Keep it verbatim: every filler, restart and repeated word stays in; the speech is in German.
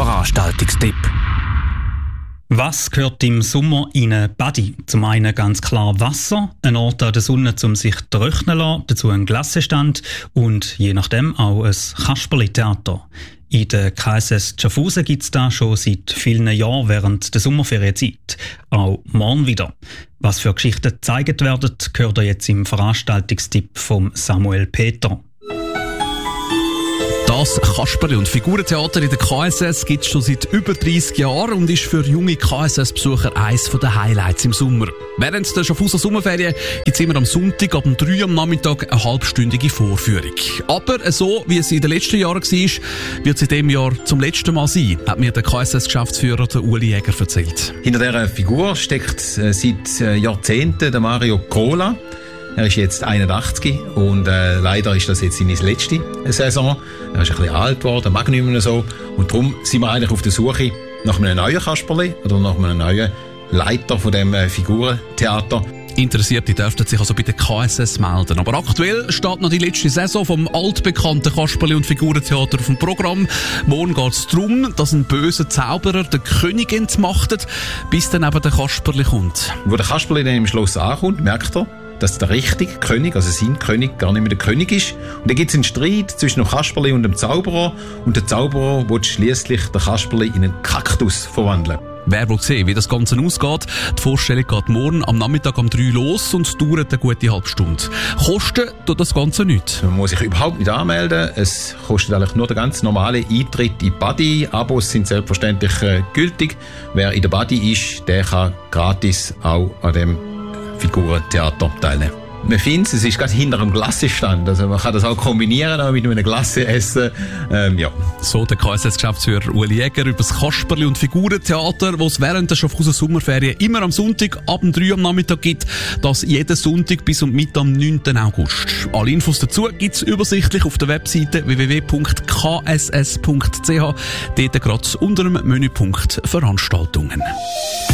Veranstaltungstipp. Was gehört im Sommer in eine Badi? Zum einen ganz klar Wasser, ein Ort an der Sonne, um sich trocknen zu lassen, dazu ein Glassestand und je nachdem auch ein Kasperli-Theater. In der K S S Schaffhausen gibt es das schon seit vielen Jahren während der Sommerferienzeit. Auch morgen wieder. Was für Geschichten gezeigt werden, gehört ihr jetzt im Veranstaltungstipp von Samuel Peter. Das Kasperli- und Figurentheater in der K S S gibt es schon seit über dreissig Jahren und ist für junge K S S-Besucher eines der Highlights im Sommer. Während der Schaffhauser Sommerferien gibt es immer am Sonntag ab drei am Nachmittag eine halbstündige Vorführung. Aber so, wie es in den letzten Jahren war, wird es in diesem Jahr zum letzten Mal sein, hat mir der K S S-Geschäftsführer Uli Jäger erzählt. Hinter dieser Figur steckt äh, seit äh, Jahrzehnten der Mario Cola. Er ist jetzt einundachtzig und äh, leider ist das jetzt seine letzte Saison. Er ist ein bisschen alt geworden, mag nicht mehr so. Und darum sind wir eigentlich auf der Suche nach einem neuen Kasperli oder nach einem neuen Leiter von dem äh, Figurentheater. Interessierte dürften sich also bei der K S S melden. Aber aktuell steht noch die letzte Saison vom altbekannten Kasperli- und Figurentheater auf dem Programm. Morgen geht es darum, dass ein böser Zauberer den König entmachtet, bis dann eben der Kasperli kommt. Wo der Kasperli dann im Schloss ankommt, merkt er, dass der richtige König, also sein König, gar nicht mehr der König ist. Und dann gibt es einen Streit zwischen dem Kasperli und dem Zauberer. Und der Zauberer will schliesslich den Kasperli in einen Kaktus verwandeln. Wer will sehen, wie das Ganze ausgeht? Die Vorstellung geht morgen am Nachmittag um drei los und dauert eine gute halbe Stunde. Kosten tut das Ganze nichts. Man muss sich überhaupt nicht anmelden. Es kostet eigentlich nur der ganz normale Eintritt in die Badi. Abos sind selbstverständlich äh, gültig. Wer in der Badi ist, der kann gratis auch an dem Figurentheater teilnehmen. Man findet es ist gerade hinter einem Glassestand. Also man kann das auch kombinieren auch mit einem Glasse essen. Ähm, ja. So der K S S-Geschäftsführer Uli Jäger über das Kasperli- und Figurentheater, das es während der Schaffhauser Sommerferien immer am Sonntag ab drei am Nachmittag gibt. Das jeden Sonntag bis und mit am neunten August. Alle Infos dazu gibt es übersichtlich auf der Webseite w w w punkt k s s punkt c h. Dort gerade unter dem Menüpunkt Veranstaltungen.